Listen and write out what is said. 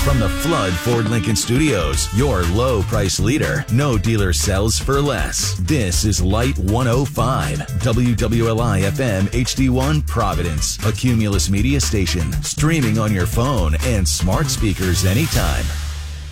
From the Flood Ford Lincoln Studios, your low price leader. No dealer sells for less. This is Light 105, WWLI FM HD1 Providence, a Cumulus media station, streaming on your phone and smart speakers anytime.